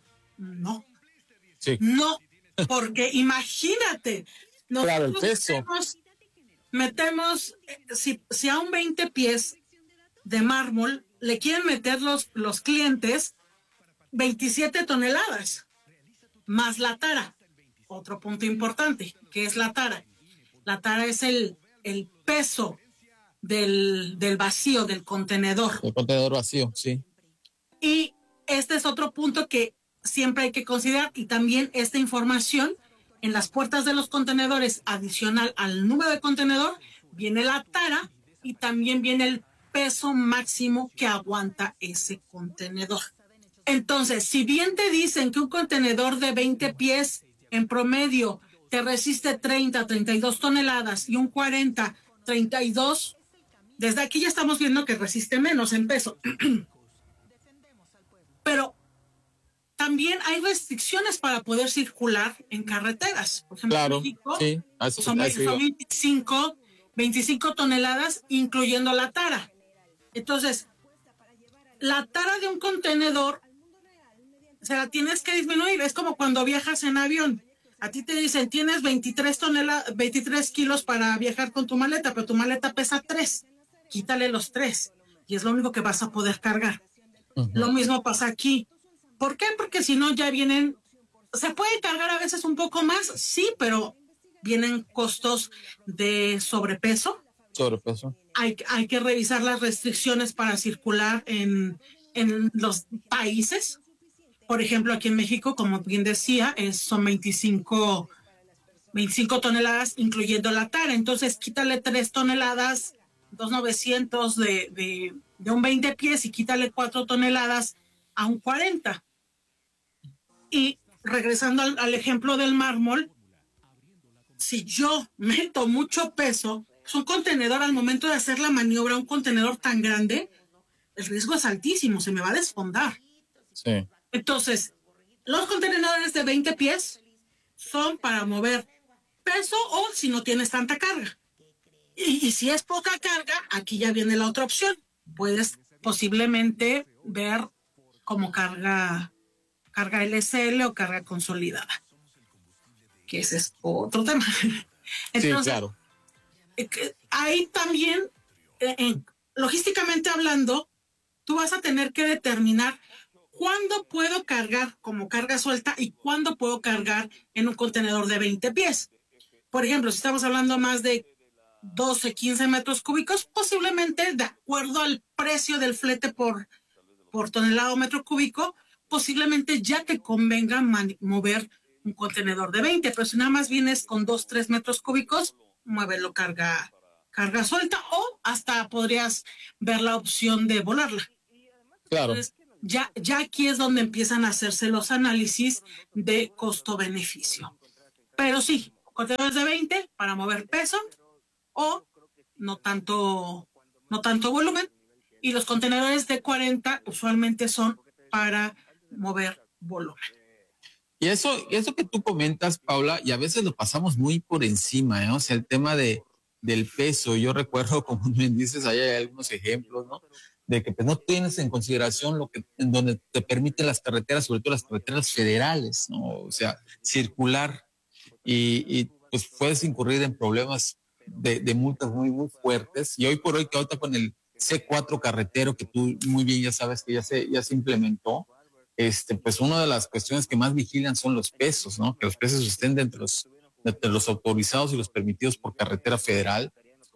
No. Sí. No, porque imagínate. Claro, el peso. Metemos, metemos si, si a un veinte pies de mármol le quieren meter los, los clientes veintisiete toneladas, más la tara. Otro punto importante, que es la tara. La tara es el, el peso Del, del vacío del contenedor. El contenedor vacío, sí. Y este es otro punto que siempre hay que considerar, y también esta información en las puertas de los contenedores, adicional al número de contenedor, viene la tara y también viene el peso máximo que aguanta ese contenedor. Entonces, si bien te dicen que un contenedor de veinte pies en promedio te resiste treinta, treinta y dos toneladas y un cuarenta, treinta y dos, desde aquí ya estamos viendo que resiste menos en peso. Pero también hay restricciones para poder circular en carreteras. Por ejemplo, claro, en México sí, así, son, así son veinticinco, veinticinco toneladas, incluyendo la tara. Entonces, la tara de un contenedor se la tienes que disminuir. Es como cuando viajas en avión. A ti te dicen, tienes veintitrés toneladas, veintitrés kilos para viajar con tu maleta, pero tu maleta pesa tres. Quítale los tres y es lo único que vas a poder cargar. Uh-huh. Lo mismo pasa aquí. ¿Por qué? Porque si no ya vienen, se puede cargar a veces un poco más, sí, pero vienen costos de sobrepeso. Sobrepeso. Hay, hay que revisar las restricciones para circular en, en los países. Por ejemplo, aquí en México, como bien decía, es, son veinticinco, veinticinco toneladas, incluyendo la tara. Entonces, quítale tres toneladas, dos novecientos de, de, de un veinte pies y quítale cuatro toneladas a un cuarenta. Y regresando al, al ejemplo del mármol, si yo meto mucho peso, es un contenedor, al momento de hacer la maniobra, un contenedor tan grande, el riesgo es altísimo, se me va a desfondar. Sí. Entonces, los contenedores de veinte pies son para mover peso o si no tienes tanta carga. Y, y si es poca carga, aquí ya viene la otra opción. Puedes posiblemente ver como carga, carga L S L o carga consolidada, que ese es otro tema. Entonces, sí, claro. Ahí también, eh, eh, logísticamente hablando, tú vas a tener que determinar cuándo puedo cargar como carga suelta y cuándo puedo cargar en un contenedor de veinte pies. Por ejemplo, si estamos hablando más de doce, quince metros cúbicos, posiblemente de acuerdo al precio del flete por, por tonelada o metro cúbico, posiblemente ya te convenga man- mover un contenedor de veinte, pero si nada más vienes con dos, tres metros cúbicos, muévelo carga, carga suelta o hasta podrías ver la opción de volarla. Claro. Entonces, ya, ya aquí es donde empiezan a hacerse los análisis de costo-beneficio. Pero sí, contenedores de veinte para mover peso o no tanto, no tanto volumen, y los contenedores de cuarenta usualmente son para mover volumen. Y eso, eso que tú comentas, Paula, y a veces lo pasamos muy por encima, ¿eh? O sea, el tema de, del peso. Yo recuerdo, como me dices, ahí hay algunos ejemplos, ¿no? De que pues, no tienes en consideración lo que, en donde te permiten las carreteras, sobre todo las carreteras federales, ¿no? O sea, circular y, y pues puedes incurrir en problemas de, de multas muy, muy fuertes. Y hoy por hoy, que ahorita con el C cuatro carretero, que tú muy bien ya sabes que ya se, ya se implementó, este, pues una de las cuestiones que más vigilan son los pesos, ¿no? Que los pesos estén dentro de los, de los autorizados y los permitidos por carretera federal.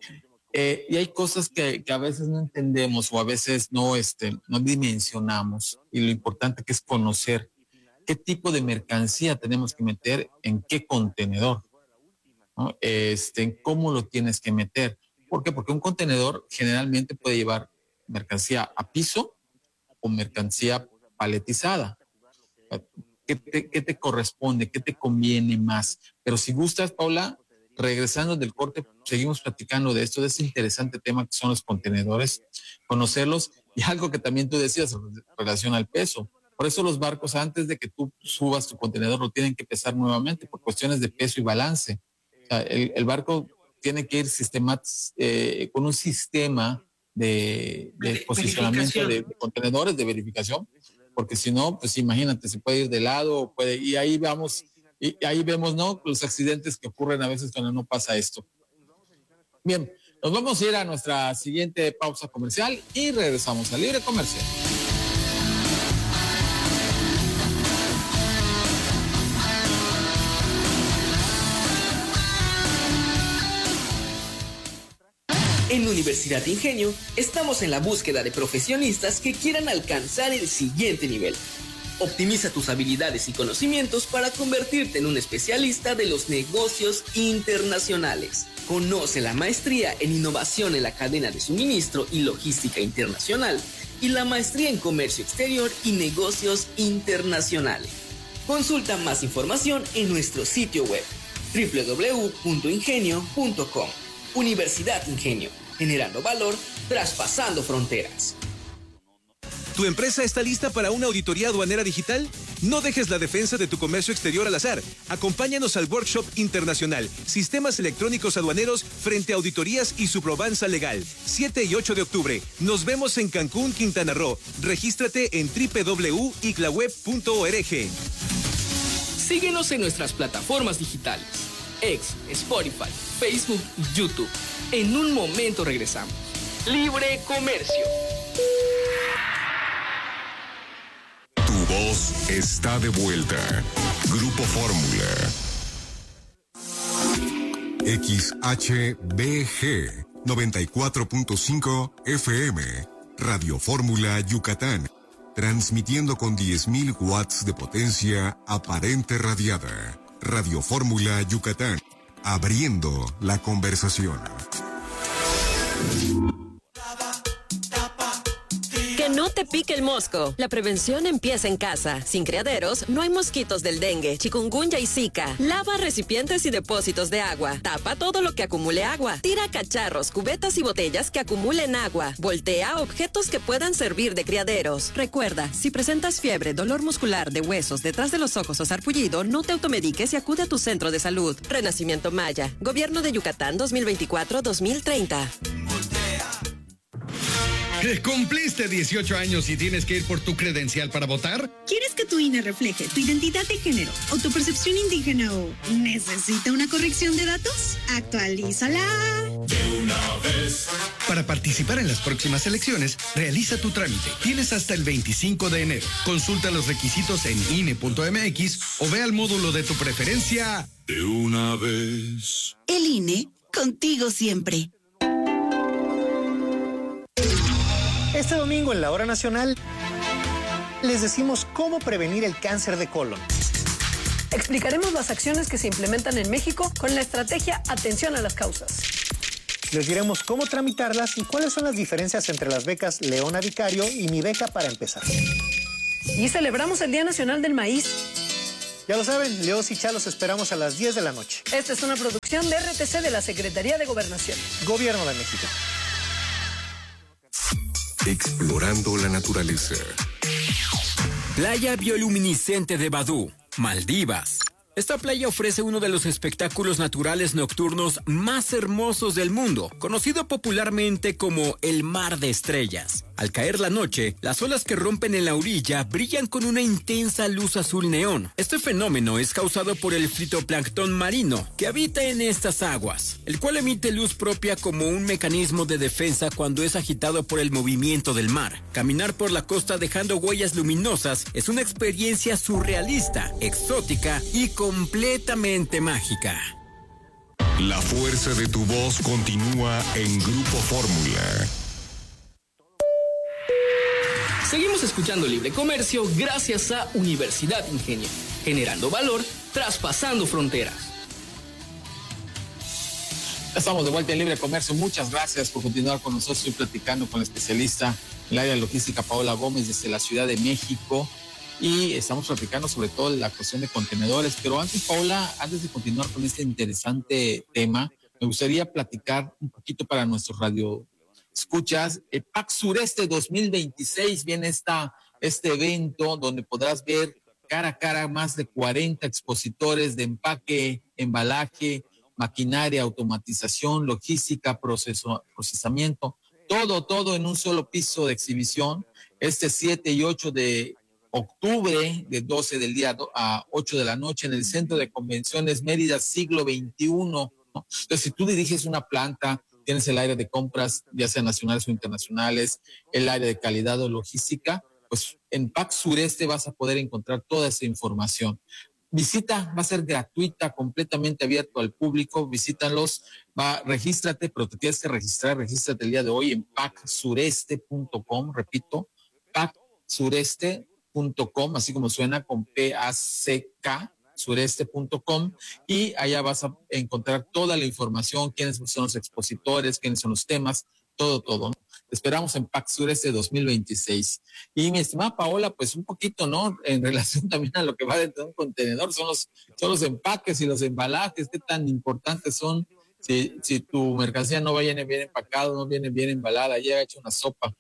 Eh, y hay cosas que, que a veces no entendemos o a veces no, este, no dimensionamos, y lo importante que es conocer qué tipo de mercancía tenemos que meter en qué contenedor, ¿no? Este, en cómo lo tienes que meter. ¿Por qué? Porque un contenedor generalmente puede llevar mercancía a piso o mercancía paletizada. ¿Qué te, qué te corresponde? ¿Qué te conviene más? Pero si gustas, Paula, regresando del corte, seguimos platicando de esto, de ese interesante tema que son los contenedores, conocerlos, y algo que también tú decías en relación al peso. Por eso los barcos, antes de que tú subas tu contenedor, lo tienen que pesar nuevamente por cuestiones de peso y balance. O sea, el, el barco tiene que ir sistema, eh, con un sistema de, de posicionamiento de, de contenedores, de verificación, porque si no, pues imagínate, se puede ir de lado, puede, y ahí vamos, y ahí vemos, ¿no?, los accidentes que ocurren a veces cuando no pasa esto. Bien, nos vamos a ir a nuestra siguiente pausa comercial y regresamos a Libre Comercial. En Universidad Ingenio estamos en la búsqueda de profesionistas que quieran alcanzar el siguiente nivel. Optimiza tus habilidades y conocimientos para convertirte en un especialista de los negocios internacionales. Conoce la maestría en innovación en la cadena de suministro y logística internacional y la maestría en comercio exterior y negocios internacionales. Consulta más información en nuestro sitio web doble u doble u doble u punto ingenio punto com. Universidad Ingenio, generando valor, traspasando fronteras. ¿Tu empresa está lista para una auditoría aduanera digital? No dejes la defensa de tu comercio exterior al azar. Acompáñanos al Workshop Internacional, Sistemas Electrónicos Aduaneros frente a auditorías y su probanza legal. siete y ocho de octubre. Nos vemos en Cancún, Quintana Roo. Regístrate en doble u doble u doble u punto i c l a web punto org. Síguenos en nuestras plataformas digitales, X, Spotify, Facebook y YouTube. En un momento regresamos. Libre Comercio. Tu voz está de vuelta. Grupo Fórmula. X H B G noventa y cuatro punto cinco F M. Radio Fórmula Yucatán. Transmitiendo con diez mil watts de potencia aparente radiada. Radio Fórmula Yucatán. Abriendo la conversación. Que no te te pique el mosco. La prevención empieza en casa. Sin criaderos, no hay mosquitos del dengue, chikungunya y zika. Lava recipientes y depósitos de agua. Tapa todo lo que acumule agua. Tira cacharros, cubetas y botellas que acumulen agua. Voltea objetos que puedan servir de criaderos. Recuerda, si presentas fiebre, dolor muscular de huesos detrás de los ojos o sarpullido, no te automediques y acude a tu centro de salud. Renacimiento Maya. Gobierno de Yucatán dos mil veinticuatro a dos mil treinta. ¿Cumpliste dieciocho años y tienes que ir por tu credencial para votar? ¿Quieres que tu I N E refleje tu identidad de género o tu percepción indígena o necesita una corrección de datos? Actualízala De una vez. Para participar en las próximas elecciones, realiza tu trámite. Tienes hasta el veinticinco de enero. Consulta los requisitos en I N E punto M X o ve al módulo de tu preferencia. De una vez. El I N E, contigo siempre. Este domingo en la Hora Nacional les decimos cómo prevenir el cáncer de colon. Explicaremos las acciones que se implementan en México con la estrategia Atención a las Causas. Les diremos cómo tramitarlas y cuáles son las diferencias entre las becas Leona Vicario y Mi Beca para Empezar. Y celebramos el Día Nacional del Maíz. Ya lo saben, Leos y Chalos esperamos a las diez de la noche. Esta es una producción de R T C de la Secretaría de Gobernación. Gobierno de México. Explorando la naturaleza. Playa bioluminiscente de Badú, Maldivas. Esta playa ofrece uno de los espectáculos naturales nocturnos más hermosos del mundo, conocido popularmente como el Mar de Estrellas. Al caer la noche, las olas que rompen en la orilla brillan con una intensa luz azul neón. Este fenómeno es causado por el fitoplancton marino que habita en estas aguas, el cual emite luz propia como un mecanismo de defensa cuando es agitado por el movimiento del mar. Caminar por la costa dejando huellas luminosas es una experiencia surrealista, exótica y completamente mágica. La fuerza de tu voz continúa en Grupo Fórmula. Seguimos escuchando Libre Comercio gracias a Universidad Ingenio, generando valor, traspasando fronteras. Estamos de vuelta en Libre Comercio. Muchas gracias por continuar con nosotros. Estoy platicando con la especialista en el área de logística, Paola Gómez, desde la Ciudad de México. Y estamos platicando sobre todo la cuestión de contenedores. Pero antes, Paola, antes de continuar con este interesante tema, me gustaría platicar un poquito para nuestros radio escuchas. El P A C Sureste dos mil veintiséis viene esta, este evento donde podrás ver cara a cara más de cuarenta expositores de empaque, embalaje, maquinaria, automatización, logística, proceso, procesamiento, todo, todo en un solo piso de exhibición. Este siete y ocho de octubre, de doce del día a ocho de la noche, en el Centro de Convenciones Mérida Siglo veintiuno, ¿no? Entonces, si tú diriges una planta, tienes el área de compras, ya sean nacionales o internacionales, el área de calidad o logística, pues en P A C Sureste vas a poder encontrar toda esa información. Visita, va a ser gratuita, completamente abierto al público, visítalos, va, regístrate, pero te tienes que registrar, regístrate el día de hoy en pac sureste punto com, repito, pac sureste punto com, así como suena con P A C K, sureste punto com, y allá vas a encontrar toda la información, quiénes son los expositores, quiénes son los temas, todo, todo, ¿no? Te esperamos en P A C Sureste dos mil veintiséis. Y mi estimada Paola, pues un poquito, ¿no? En relación también a lo que va dentro de un contenedor, son los, son los empaques y los embalajes, qué tan importantes son. Si, si tu mercancía no viene bien empacado, no viene bien embalada, llega hecho una sopa.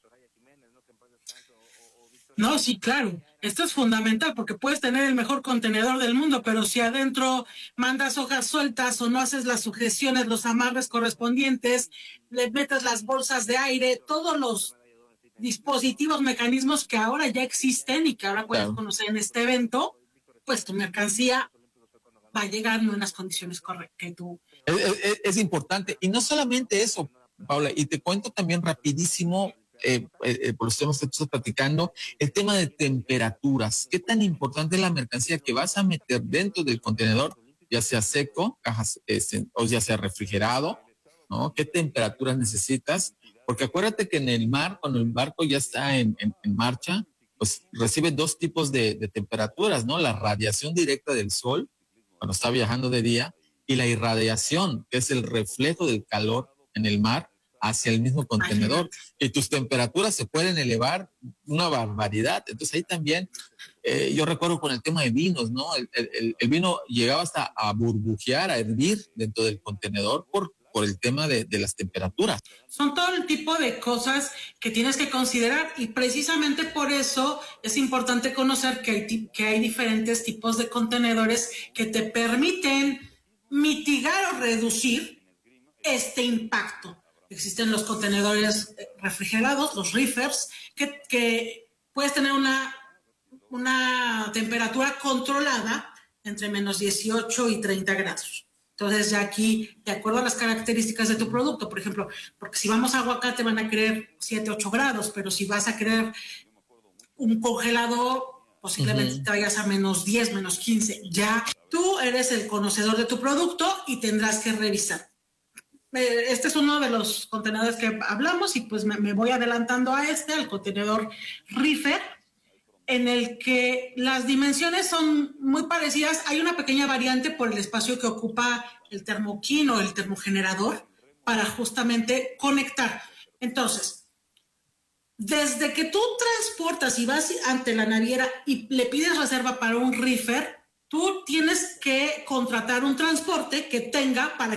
No, sí, claro. Esto es fundamental porque puedes tener el mejor contenedor del mundo, pero si adentro mandas hojas sueltas o no haces las sujeciones, los amarres correspondientes, le metes las bolsas de aire, todos los dispositivos, mecanismos que ahora ya existen y que ahora puedes claro. conocer en este evento, pues tu mercancía va a llegar no en las condiciones correctas que tú. Es, es, es importante. Y no solamente eso, Paula, y te cuento también rapidísimo, Eh, eh, por los temas que estás platicando, el tema de temperaturas. ¿Qué tan importante es la mercancía que vas a meter dentro del contenedor, ya sea seco, cajas, este, o ya sea refrigerado, ¿no? ¿Qué temperaturas necesitas? Porque acuérdate que en el mar, cuando el barco ya está en, en, en marcha, pues recibe dos tipos de, de temperaturas, ¿no? La radiación directa del sol, cuando está viajando de día, y la irradiación, que es el reflejo del calor en el mar, hacia el mismo contenedor y tus temperaturas se pueden elevar una barbaridad. Entonces ahí también, eh, yo recuerdo con el tema de vinos, ¿no? El, el, el vino llegaba hasta a burbujear, a hervir dentro del contenedor por, por el tema de, de las temperaturas. Son todo el tipo de cosas que tienes que considerar y precisamente por eso es importante conocer que hay, que hay diferentes tipos de contenedores que te permiten mitigar o reducir este impacto. Existen los contenedores refrigerados, los reefers, que, que puedes tener una, una temperatura controlada entre menos dieciocho y treinta grados. Entonces ya aquí, de acuerdo a las características de tu producto, por ejemplo, porque si vamos a aguacate van a querer siete, ocho grados, pero si vas a querer un congelador, posiblemente uh-huh. te vayas a menos diez, menos quince. Ya tú eres el conocedor de tu producto y tendrás que revisar. Este es uno de los contenedores que hablamos y pues me, me voy adelantando a este, al contenedor reefer, en el que las dimensiones son muy parecidas. Hay una pequeña variante por el espacio que ocupa el termoquín o el termogenerador para justamente conectar. Entonces, desde que tú transportas y vas ante la naviera y le pides reserva para un reefer, tú tienes que contratar un transporte que tenga para